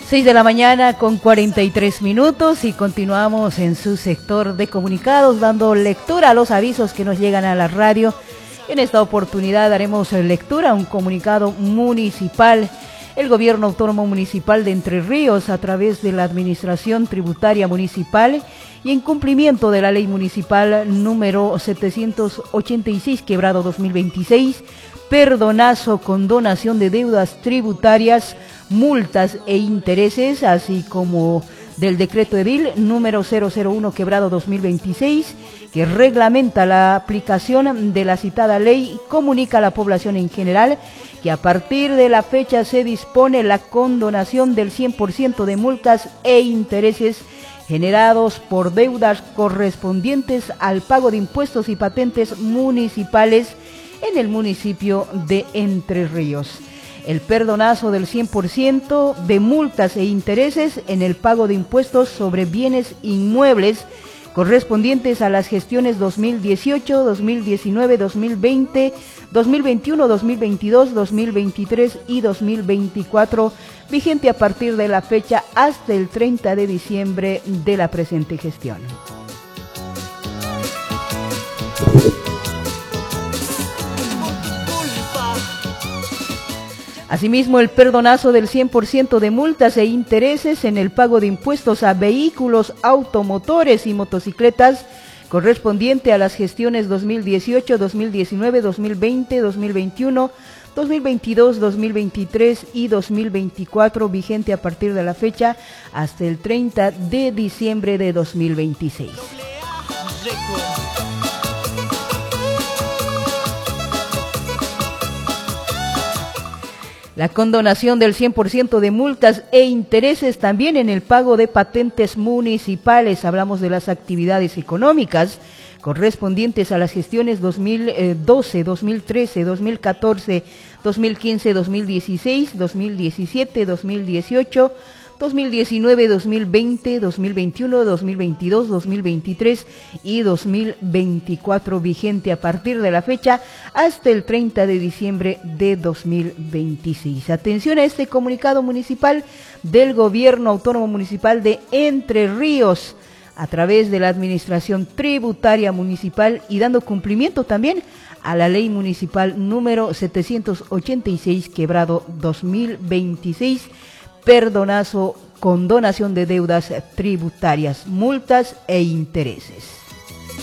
6 de la mañana con 43 minutos y continuamos en su sector de comunicados dando lectura a los avisos que nos llegan a la radio. En esta oportunidad daremos lectura a un comunicado municipal. El Gobierno Autónomo Municipal de Entre Ríos, a través de la Administración Tributaria Municipal y en cumplimiento de la Ley Municipal número 786/2026, perdonazo, condonación de deudas tributarias, multas e intereses, así como del decreto edil número 001/2026, que reglamenta la aplicación de la citada ley, comunica a la población en general que a partir de la fecha se dispone la condonación del 100% de multas e intereses generados por deudas correspondientes al pago de impuestos y patentes municipales en el municipio de Entre Ríos. El perdonazo del 100% de multas e intereses en el pago de impuestos sobre bienes inmuebles correspondientes a las gestiones 2018, 2019, 2020, 2021, 2022, 2023 y 2024, vigente a partir de la fecha hasta el 30 de diciembre de la presente gestión. Asimismo, el perdonazo del 100% de multas e intereses en el pago de impuestos a vehículos, automotores y motocicletas correspondiente a las gestiones 2018, 2019, 2020, 2021, 2022, 2023 y 2024, vigente a partir de la fecha hasta el 30 de diciembre de 2026. La condonación del 100% de multas e intereses también en el pago de patentes municipales. Hablamos de las actividades económicas correspondientes a las gestiones 2012, 2013, 2014, 2015, 2016, 2017, 2018, 2019, 2020, 2021, 2022, 2023 y 2024, vigente a partir de la fecha hasta el 30 de diciembre de 2026. Atención a este comunicado municipal del Gobierno Autónomo Municipal de Entre Ríos, a través de la Administración Tributaria Municipal y dando cumplimiento también a la Ley Municipal número 786/2026, perdonazo, condonación de deudas tributarias, multas e intereses.